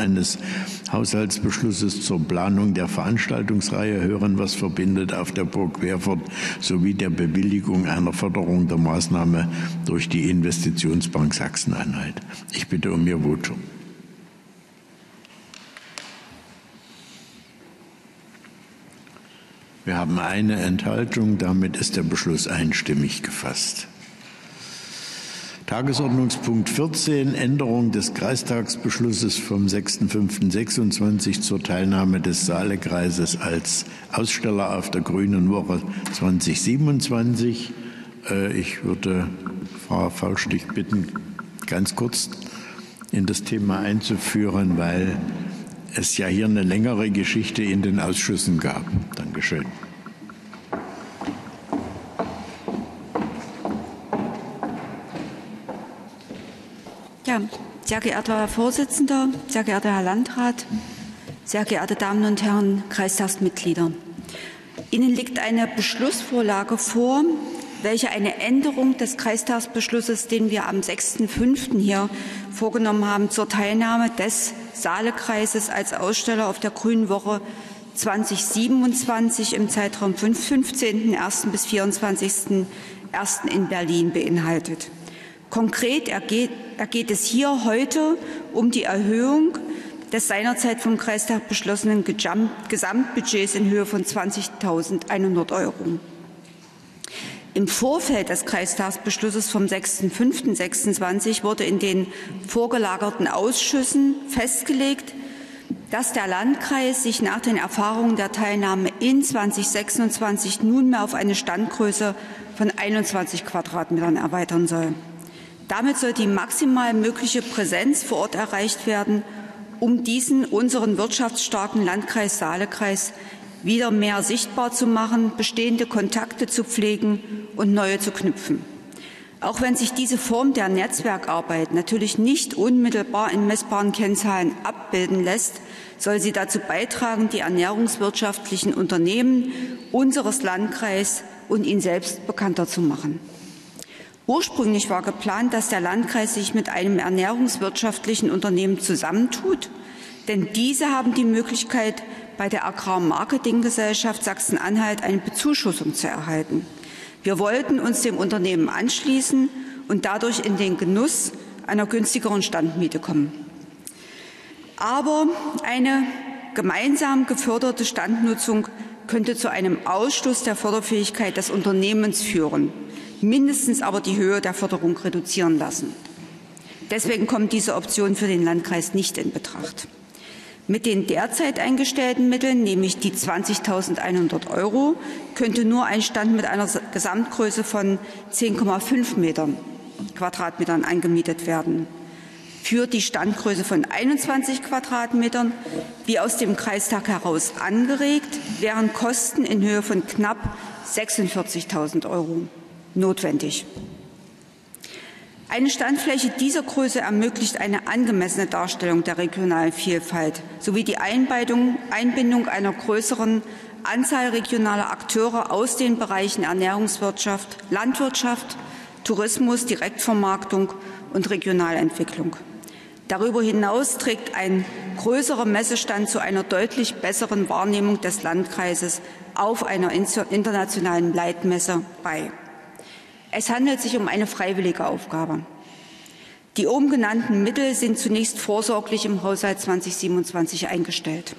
eines Haushaltsbeschlusses zur Planung der Veranstaltungsreihe Hören, was verbindet auf der Burg Querfurt sowie der Bewilligung einer Förderung der Maßnahme durch die Investitionsbank Sachsen-Anhalt. Ich bitte um Ihr Votum. Wir haben eine Enthaltung. Damit ist der Beschluss einstimmig gefasst. Tagesordnungspunkt 14, Änderung des Kreistagsbeschlusses vom 6.5.26 zur Teilnahme des Saalekreises als Aussteller auf der Grünen Woche 2027. Ich würde Frau Faulstich bitten, ganz kurz in das Thema einzuführen, weil es ja hier eine längere Geschichte in den Ausschüssen gab. Dankeschön. Ja, sehr geehrter Herr Vorsitzender, sehr geehrter Herr Landrat, sehr geehrte Damen und Herren Kreistagsmitglieder. Ihnen liegt eine Beschlussvorlage vor, welche eine Änderung des Kreistagsbeschlusses, den wir am 6.5. hier vorgenommen haben, zur Teilnahme des Saalekreises als Aussteller auf der Grünen Woche 2027 im Zeitraum vom 15.01. bis 24.01. in Berlin beinhaltet. Konkret ergeht es hier heute um die Erhöhung des seinerzeit vom Kreistag beschlossenen Gesamtbudgets in Höhe von 20.100 €. Im Vorfeld des Kreistagsbeschlusses vom 6.5.26 wurde in den vorgelagerten Ausschüssen festgelegt, dass der Landkreis sich nach den Erfahrungen der Teilnahme in 2026 nunmehr auf eine Standgröße von 21 Quadratmetern erweitern soll. Damit soll die maximal mögliche Präsenz vor Ort erreicht werden, um diesen unseren wirtschaftsstarken Landkreis Saalekreis wieder mehr sichtbar zu machen, bestehende Kontakte zu pflegen und neue zu knüpfen. Auch wenn sich diese Form der Netzwerkarbeit natürlich nicht unmittelbar in messbaren Kennzahlen abbilden lässt, soll sie dazu beitragen, die ernährungswirtschaftlichen Unternehmen unseres Landkreises und ihn selbst bekannter zu machen. Ursprünglich war geplant, dass der Landkreis sich mit einem ernährungswirtschaftlichen Unternehmen zusammentut, denn diese haben die Möglichkeit, bei der Agrarmarketinggesellschaft Sachsen-Anhalt eine Bezuschussung zu erhalten. Wir wollten uns dem Unternehmen anschließen und dadurch in den Genuss einer günstigeren Standmiete kommen. Aber eine gemeinsam geförderte Standnutzung könnte zu einem Ausschluss der Förderfähigkeit des Unternehmens führen, mindestens aber die Höhe der Förderung reduzieren lassen. Deswegen kommt diese Option für den Landkreis nicht in Betracht. Mit den derzeit eingestellten Mitteln, nämlich die 20.100 €, könnte nur ein Stand mit einer Gesamtgröße von 10,5 Quadratmetern angemietet werden. Für die Standgröße von 21 Quadratmetern, wie aus dem Kreistag heraus angeregt, wären Kosten in Höhe von knapp 46.000 € notwendig. Eine Standfläche dieser Größe ermöglicht eine angemessene Darstellung der regionalen Vielfalt sowie die Einbindung einer größeren Anzahl regionaler Akteure aus den Bereichen Ernährungswirtschaft, Landwirtschaft, Tourismus, Direktvermarktung und Regionalentwicklung. Darüber hinaus trägt ein größerer Messestand zu einer deutlich besseren Wahrnehmung des Landkreises auf einer internationalen Leitmesse bei. Es handelt sich um eine freiwillige Aufgabe. Die oben genannten Mittel sind zunächst vorsorglich im Haushalt 2027 eingestellt.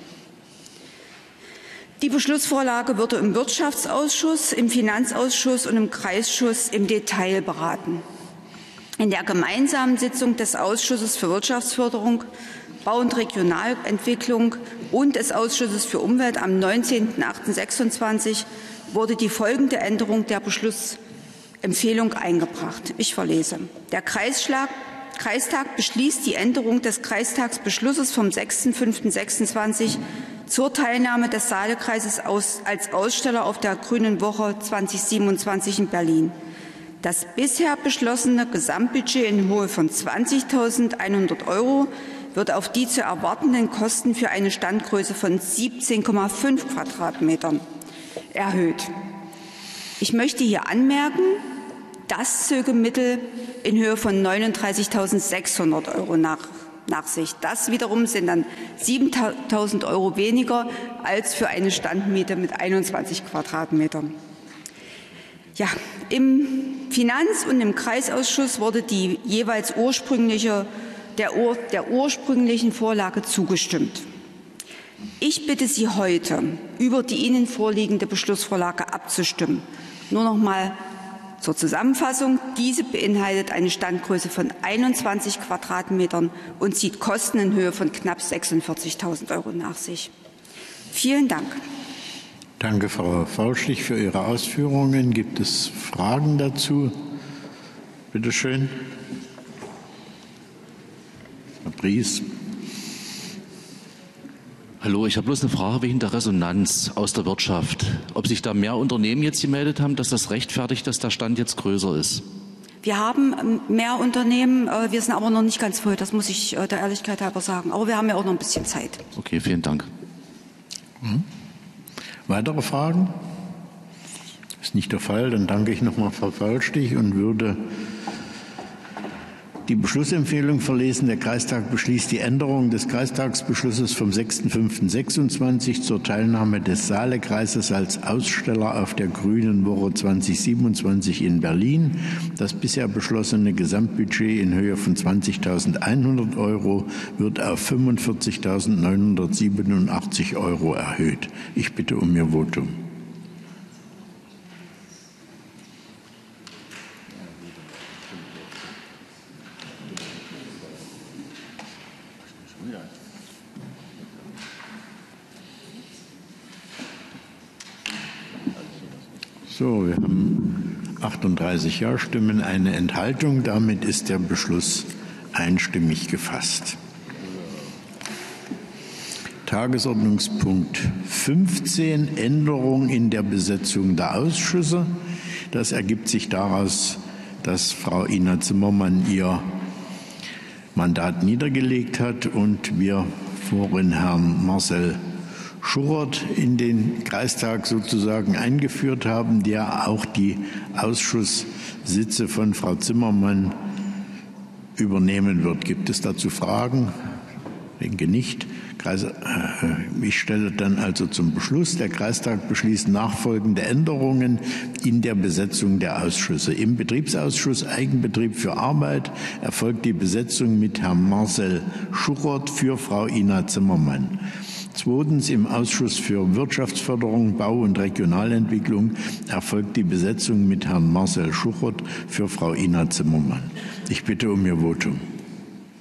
Die Beschlussvorlage wurde im Wirtschaftsausschuss, im Finanzausschuss und im Kreisschuss im Detail beraten. In der gemeinsamen Sitzung des Ausschusses für Wirtschaftsförderung, Bau- und Regionalentwicklung und des Ausschusses für Umwelt am 19.08.26 wurde die folgende Änderung der Beschlussempfehlung eingebracht. Ich verlese. Der Kreistag beschließt die Änderung des Kreistagsbeschlusses vom 6.5.26 zur Teilnahme des Saalekreises als Aussteller auf der Grünen Woche 2027 in Berlin. Das bisher beschlossene Gesamtbudget in Höhe von 20.100 € wird auf die zu erwartenden Kosten für eine Standgröße von 17,5 Quadratmetern erhöht. Ich möchte hier anmerken, dass Mittel in Höhe von 39.600 € nach sich. Das wiederum sind dann 7.000 € weniger als für eine Standmiete mit 21 Quadratmetern. Ja, im Finanz- und im Kreisausschuss wurde die jeweils der ursprünglichen Vorlage zugestimmt. Ich bitte Sie heute, über die Ihnen vorliegende Beschlussvorlage abzustimmen. Nur noch mal zur Zusammenfassung. Diese beinhaltet eine Standgröße von 21 Quadratmetern und zieht Kosten in Höhe von knapp 46.000 € nach sich. Vielen Dank. Danke, Frau Faulstich, für Ihre Ausführungen. Gibt es Fragen dazu? Bitte schön. Herr Bries. Hallo, ich habe bloß eine Frage wegen der Resonanz aus der Wirtschaft. Ob sich da mehr Unternehmen jetzt gemeldet haben, dass das rechtfertigt, dass der Stand jetzt größer ist? Wir haben mehr Unternehmen, wir sind aber noch nicht ganz voll, das muss ich der Ehrlichkeit halber sagen. Aber wir haben ja auch noch ein bisschen Zeit. Okay, vielen Dank. Weitere Fragen? Das ist nicht der Fall. Dann danke ich nochmal Frau Faulstich und würde die Beschlussempfehlung verlesen. Der Kreistag beschließt die Änderung des Kreistagsbeschlusses vom 6.5.26 zur Teilnahme des Saalekreises als Aussteller auf der Grünen Woche 2027 in Berlin. Das bisher beschlossene Gesamtbudget in Höhe von 20.100 € wird auf 45.987 € erhöht. Ich bitte um Ihr Votum. So, wir haben 38 Ja-Stimmen, eine Enthaltung. Damit ist der Beschluss einstimmig gefasst. Tagesordnungspunkt 15, Änderung in der Besetzung der Ausschüsse. Das ergibt sich daraus, dass Frau Ina Zimmermann ihr Mandat niedergelegt hat und wir vorhin Herrn Marcel Schuchert in den Kreistag sozusagen eingeführt haben, der auch die Ausschusssitze von Frau Zimmermann übernehmen wird. Gibt es dazu Fragen? Ich denke nicht. Ich stelle dann also zum Beschluss. Der Kreistag beschließt nachfolgende Änderungen in der Besetzung der Ausschüsse. Im Betriebsausschuss Eigenbetrieb für Arbeit erfolgt die Besetzung mit Herrn Marcel Schuchert für Frau Ina Zimmermann. Zweitens, im Ausschuss für Wirtschaftsförderung, Bau und Regionalentwicklung erfolgt die Besetzung mit Herrn Marcel Schuchert für Frau Ina Zimmermann. Ich bitte um Ihr Votum.